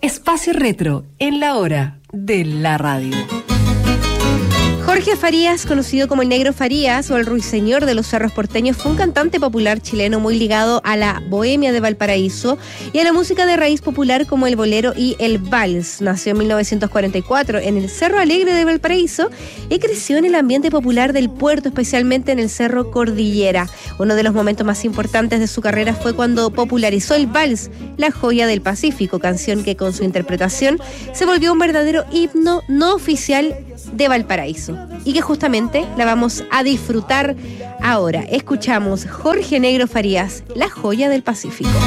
Espacio Retro en la hora de la radio. Jorge Farías, conocido como el Negro Farías o el Ruiseñor de los Cerros Porteños, fue un cantante popular chileno muy ligado a la bohemia de Valparaíso y a la música de raíz popular como el bolero y el vals. Nació en 1944 en el Cerro Alegre de Valparaíso y creció en el ambiente popular del puerto, especialmente en el Cerro Cordillera. Uno de los momentos más importantes de su carrera fue cuando popularizó el vals, la joya del Pacífico, canción que con su interpretación se volvió un verdadero himno no oficial de Valparaíso y que justamente la vamos a disfrutar ahora. Escuchamos Jorge Negro Farías, la joya del Pacífico.